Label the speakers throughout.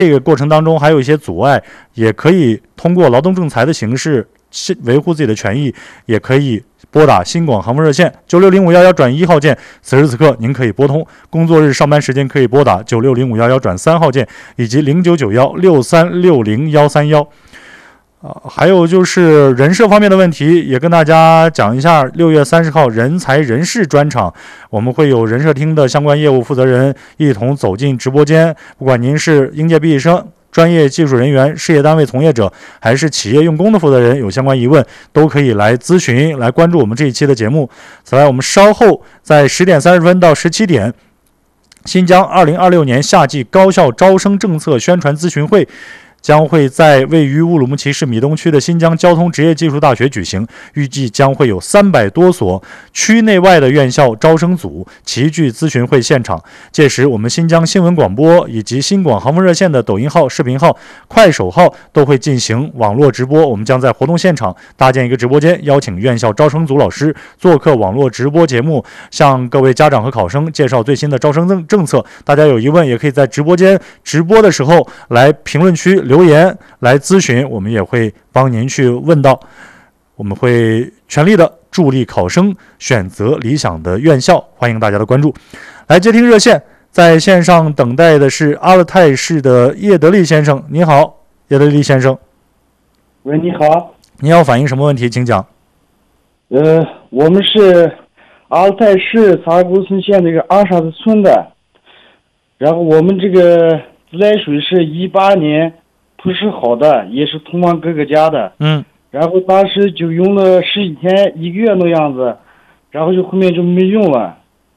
Speaker 1: 这个过程当中还有一些阻碍，也可以通过劳动仲裁的形式维护自己的权益，也可以拨打新广航空热线960511转1号键，此时此刻您可以拨通，工作日上班时间可以拨打960511转3号键，以及099163603131。还有就是人事方面的问题，也跟大家讲一下。6月30号人才人事专场，我们会有人社厅的相关业务负责人一同走进直播间。不管您是应届毕业生、专业技术人员、事业单位从业者，还是企业用工的负责人，有相关疑问都可以来咨询，来关注我们这一期的节目。此外，我们稍后在10点30分到17点，新疆2026年夏季高校招生政策宣传咨询会将会在位于乌鲁木齐市米东区的新疆交通职业技术大学举行，预计将会有300多所区内外的院校招生组齐聚咨询会现场。届时，我们新疆新闻广播以及新广航空热线的抖音号、视频号、快手号都会进行网络直播。我们将在活动现场搭建一个直播间，邀请院校招生组老师做客网络直播节目，向各位家长和考生介绍最新的招生政策。大家有疑问，也可以在直播间直播的时候来评论区留言来咨询，我们也会帮您去问到。我们会全力的助力考生选择理想的院校，欢迎大家的关注。来接听热线，在线上等待的是阿勒泰市的叶德利先生。你好，叶德利先生。
Speaker 2: 喂，你好。
Speaker 1: 你要反映什么问题，请讲。
Speaker 2: 我们是阿勒泰市萨尔古村县那个阿沙子村的，然后我们这个自来水是18年不是好的，也是通往各个家的。然后当时就用了10几天1个月那样子，然后就后面就没用了。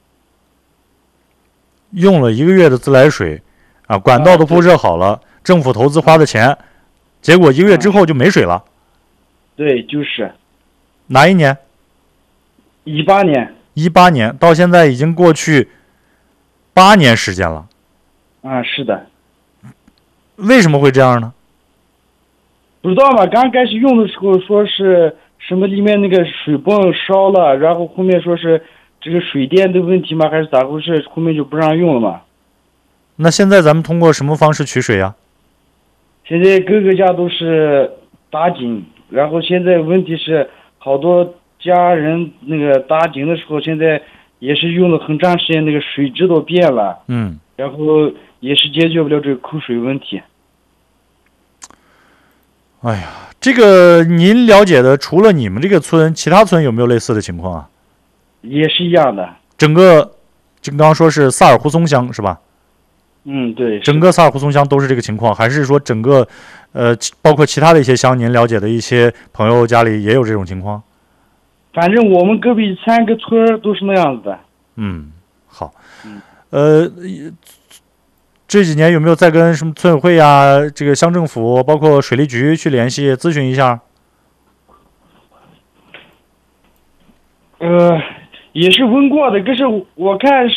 Speaker 1: 用了1个月的自来水啊，管道都铺设好了，政府投资花的钱，结果1个月之后就没水了。
Speaker 2: 对，就是。
Speaker 1: 哪一年
Speaker 2: ？18年。
Speaker 1: 18年，到现在已经过去8年时间了。
Speaker 2: 是的。
Speaker 1: 为什么会这样呢？
Speaker 2: 不知道嘛，刚开始用的时候说是什么里面那个水泵烧了，然后后面说是这个水电的问题嘛，还是咋回事？后面就不让用了嘛。
Speaker 1: 那现在咱们通过什么方式取水呀？
Speaker 2: 现在各个家都是打井，然后现在问题是好多家人那个打井的时候，现在也是用了很长时间，那个水质都变了。然后也是解决不了这个口水问题。
Speaker 1: 哎呀，这个您了解的，除了你们这个村，其他村有没有类似的情况啊？
Speaker 2: 也是一样的。
Speaker 1: 整个，刚刚说是萨尔胡松乡是吧？
Speaker 2: 对。
Speaker 1: 整个萨尔胡松乡都是这个情况，还是说整个，包括其他的一些乡，您了解的一些朋友家里也有这种情况？
Speaker 2: 反正我们隔壁3个村都是那样子的。
Speaker 1: 好。这几年有没有再跟什么村委会呀、这个乡政府，包括水利局去联系咨询一下？
Speaker 2: 也是问过的，可是我看